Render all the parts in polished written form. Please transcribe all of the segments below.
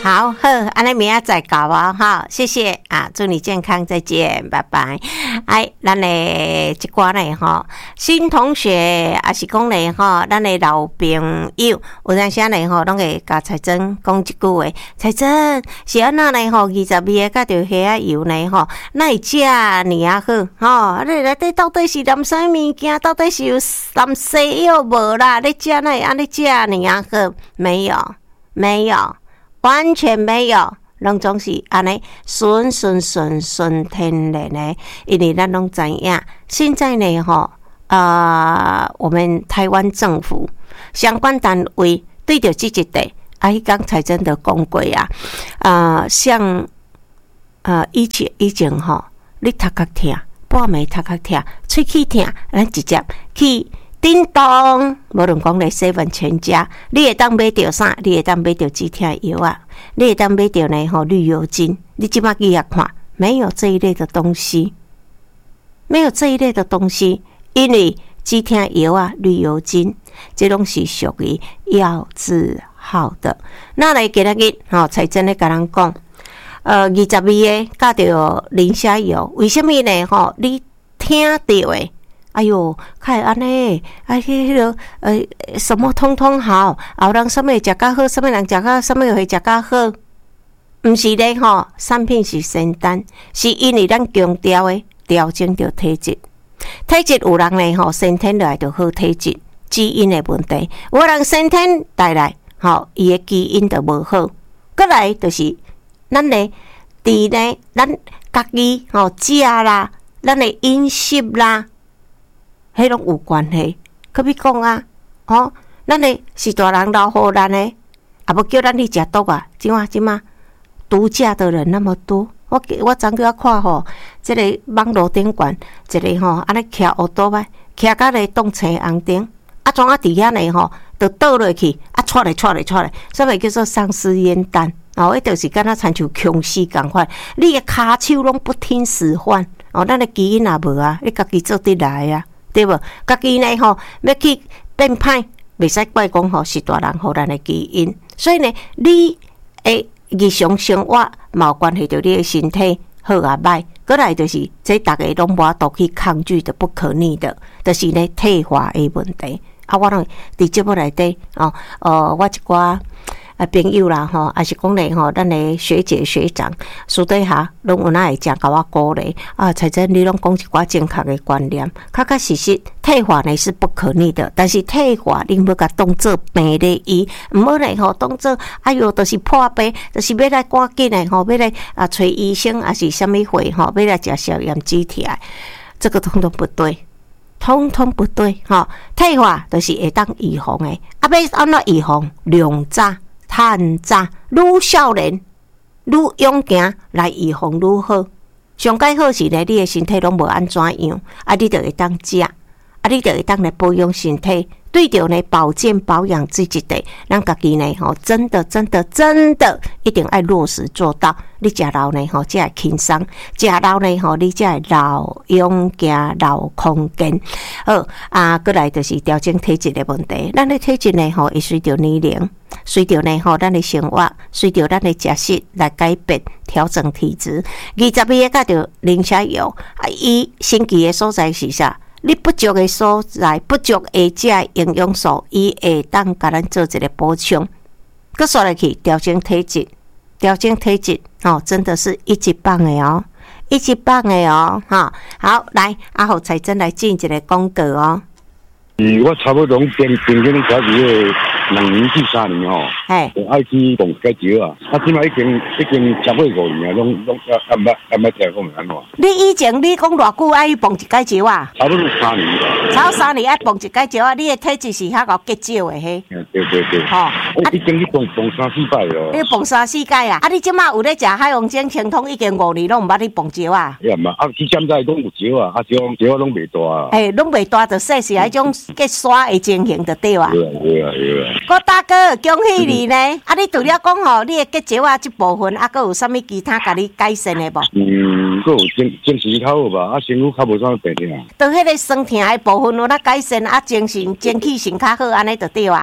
好，安尼明仔再搞啊，哈，谢谢啊，祝你健康，再见，拜拜。哎，咱的一寡呢，哈，新同学也是讲呢，哈，咱的老朋友，有阵时呢，哈，拢会甲彩珍讲一句话，彩珍是安那呢，吼，22个甲着虾仔油呢，吼，哪会食呢啊好，吼，你内底到底是含啥物件？到底是有含西药无啦？你食哪会安尼食呢啊好？没有，没有。完全没有，拢总是安尼纯天然的，因为咱拢知影，现在呢我们台湾政府相关单位对着这一块，伊刚才真的讲过啊，像以前你头壳痛，半暝头壳痛，喙齿痛，咱直接去。叮咚，无论讲咧7全家，你会当买到啥？你会当买到止痛药啊？你会当买到呢绿油精？你即摆去遐看，没有这一类的东西，没有这一类的东西，因为止痛药啊、绿油精，这拢是属于药字号的。那来今日才真咧甲人讲，22个加着磷虾油，为什么呢？你听到诶？哎哟，看安尼，迄个什么通通好，后人什么食较好，什么人食较，什么会食较好，毋是咧产品是仙丹，是因为咱强调诶调整着体质，体质有人咧先天来就好体质，基因诶问题，有人先天带来伊诶基因就无好，过来就是咱咧伫咧咱家己食啦，咱诶饮食啦。迄拢有关系，可比讲啊，咱诶是大人老好咱诶，也无叫咱去食毒啊，即嘛毒驾的人那么多，我昨个看即个网络顶管，一个安尼骑乌多摆，骑到咧动车红顶，怎啊伫遐呢就倒落去，出来，所以叫做丧尸烟弹，迄就是敢若亲像僵尸共款，你诶骹手拢不听使唤，咱诶基因也无啊，你家己做得来啊。对无？家己呢要去变歹，袂使怪讲是大人互咱的基因。所以呢，你的日常生活嘛有关系到你的身体好啊歹。过来就是这大家拢无法度去抗拒的、不可逆的，就是呢退化的问题。我拢伫节目内底我一寡朋友啦也是讲咧咱的学姐学长私底下拢有哪会真甲我鼓励彩珍你拢讲一寡正确的观念，确实退化呢是不可逆的，但是退化你要甲当做病咧医，毋好咧当做哎哟就是破病，就是要来赶紧咧要来找医生还是啥物会要来食消炎止痛，这个通通不对。通通不对退化就是会当预防的，要安怎预防？量早趁早，愈少年愈勇敢来预防愈好。上解好是呢，你的身体拢无安怎样，你就会当食，你就会当来保养身体。对着呢保健保养自己的，咱家己呢真的一定要落实做到。你食老呢才会轻松，食老呢你才会老勇敢、老空间。好过来就是调整体质的问题。咱的体质呢会随着年龄，随着呢咱的生活，随着咱的食食来改变调整体质。22个甲着磷虾油伊神奇的所在是啥？你不足的所在，不足的这营养素，伊会当甲咱做一个补充。搁说来去调整体质，真的是一级棒的一级棒的好，来互彩珍来进一个广告我差不多平均交几个2年至3年就爱去动解石啊！即摆已经超过5年啊，拢还没听讲安怎？ 你以前你讲偌久爱去蹦一解石啊？ 差不多3年吧。 超3年爱蹦一解石啊！你的体质是较结少的嘿。 对。我已经去蹦3-4摆了。 你蹦3-4摆啊？你即摆有咧食海王精清通已经5年，拢毋捌去蹦石啊？ 嘛，去现在拢有石啊，石拢袂大。 拢袂大，就说是迄种结沙的情形就对啊。 对啊。 郭大哥，恭喜你呢！你除了讲你的结石啊这部分，还有啥物其他甲你改善的无？ 还有精神较好吧，身躯较无啥病痛。 就迄个酸痛的部分有哪改善，精气神较好，安尼就对啊。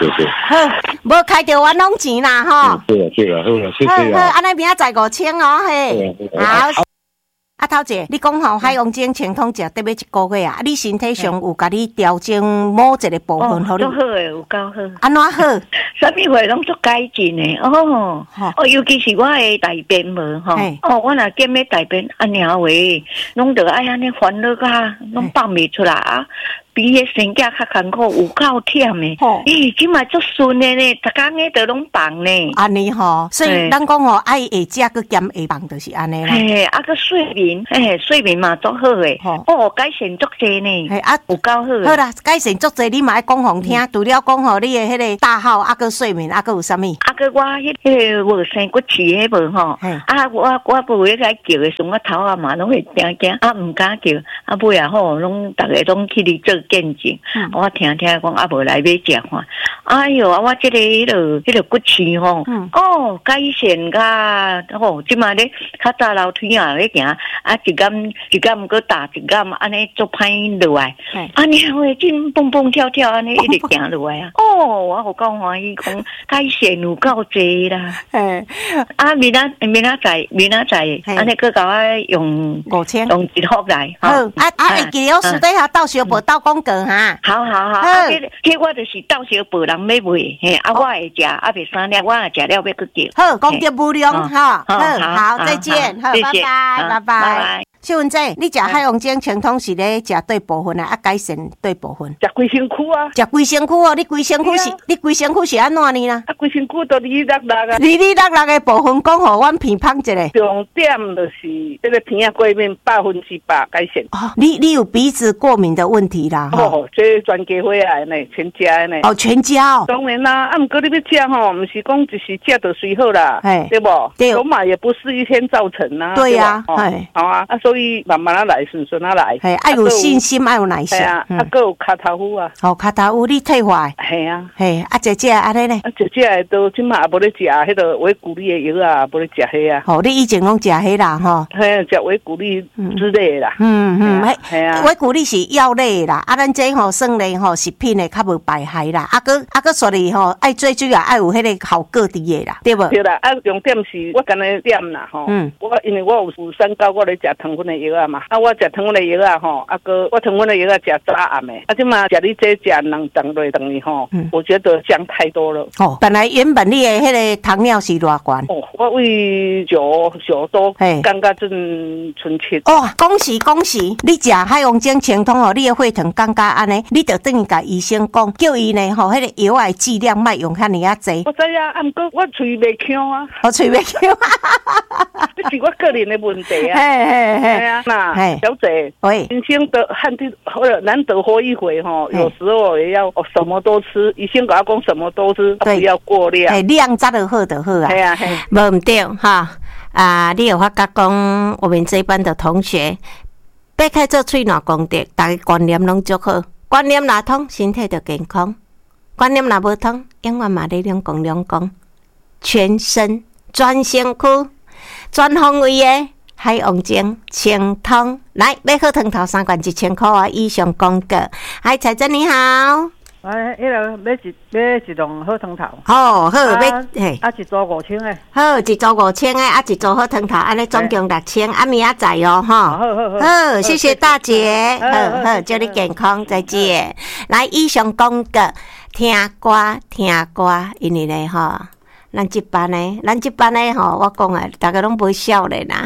对。 好，无开着冤枉钱啦吼。 对啊，好啦，谢谢啊。安尼明仔载5000哦，嘿。好。啊，头姐，你讲吼海王精清通食得要1个月啊？你身体上有甲你调整某一个部分，好你好诶，有够好。 安怎好？ 啥物话拢做改进诶，尤其是我诶大便无吼，我若减诶大便，安尼话，拢着爱安尼烦恼甲，拢放袂出来啊。比迄生囝较艰苦，有够忝诶。咦，即摆足顺诶呢，逐工诶都拢放呢。 安尼吼，所以咱讲吼，爱下食佮减下放，就是安尼啦。 嘿，啊个睡眠，睡眠嘛足好诶。改善足济呢。有够好。 好啦，改善足济，你嘛爱讲互听。除了讲吼，你诶迄个大号，啊个睡眠，啊个有啥物？ 啊个我迄个无生骨刺迄无吼。啊我不会来叫诶，从我头啊嘛拢会惊，啊毋敢叫，啊尾啊吼，拢逐个拢去哩做见证。我听讲啊无来买食看。哎哟，啊我即个迄个骨刺吼，改善甲即马咧较早楼梯啊咧行，啊一竿搁打一竿，安尼做歹落来，安尼话真蹦蹦跳跳安尼一直行落来啊！我好够欢喜讲改善有够济啦。啊明仔载，安尼搁甲我用 5000， 用1盒来。 好，会记得私底下到时报斗广告哈。 好，迄我就是到时报人要买，我会食，啊袂三粒，我也食了要去叫。 好，功德无量哈。好，再见，好，拜拜。秀文姐，你食海王精清通是咧食对部分啊，改善对部分。 食规身躯啊！ 食规身躯哦，你规身躯是安怎呢啦？ 规身躯都哩啦啊！ 哩啦的部分讲互阮评判一下。 重点就是这个鼻啊过敏100%改善。 你有鼻子过敏的问题啦？ 这专家回来呢，全家的呢。 全家哦。 当然啦，毋过你要食吼，毋是讲一时食就随好啦，对不？对。罗马也不是一天造成啊。 对呀， 好啊，所以慢慢来，顺啊来。 爱有信心，爱有耐心。 还有卡头夫啊。 卡头夫你退化。 系啊。 姐姐安尼呢？ 姐姐都即马也无咧食，迄个维骨力的药啊，无咧食迄啊。 你以前拢食迄啦，吼。 食维骨力之类的啦。 维骨力是药类啦，咱这吼算咧吼食品的较无败害啦，个说哩吼，爱最主要爱有迄个效果伫的啦，对无？ 对啦，重点是我干那点啦，吼。因为我有三高，我咧食糖分的药啊嘛，我食糖分的药啊吼，我糖分的药啊食早暗的，即马食你这食2当落等于吼，我觉得降太多了。 本来原本你的迄个糖尿是偌悬？ 我为9多，感觉真纯切。 恭喜！你食海王精清通你的血糖感觉安尼，你就等于甲医生讲，叫伊呢迄个药的剂量莫用遐尼济。 我知啊，毋过我喙袂呛啊。 喙袂呛， 这是我个人的问题啊。小姐，人生的难得活一回吼，有时候也要什么都吃。医生甲我讲什么都吃，不要过量。 量抓得好就好啊。无毋对哈你有发觉讲我们这班的同学掰开做喙暖功德，大家观念拢足好。观念若通，身体就健康；观念若无通，永远嘛咧两讲。全身全身躯全方位的海王精清通，来买好汤头3罐1000块啊！以上广告。嗨，彩珍你好。 迄个买一笼好汤头。 好，买一组5000的。 好，一组5000的，一组好汤头，安尼总共6000，明仔载哦，哈。好，谢谢大姐。好，祝你健康，再见。来，以上广告，听歌，因为咧哈。咱这班呢吼，我讲啊，大家拢不会笑的啦。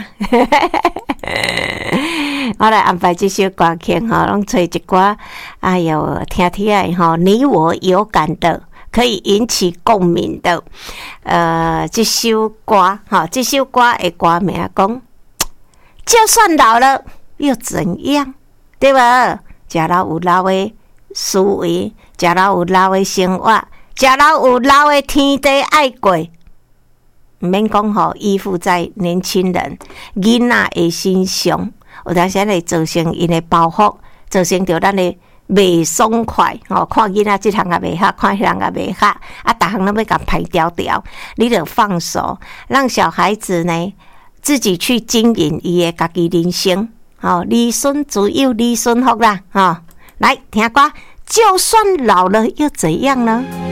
我来安排这首歌曲吼，拢找一歌，哎呦，听的吼，你我有感的，可以引起共鸣的。这首歌哈，这首歌的歌名讲，就算老了又怎样，对吧？食老有老的思维，食老有老的生活。食老有老的天地爱过，唔免讲吼依附在年轻人囡仔的身上，有当时会造成因的包袱，造成着咱的袂爽快。看囡仔这项也袂合，看迄项也袂合，逐项拢要甲排掉。你着放手，让小孩子呢自己去经营伊的家己人生。儿孙自有儿孙福啦。来听歌。就算老了又怎样呢？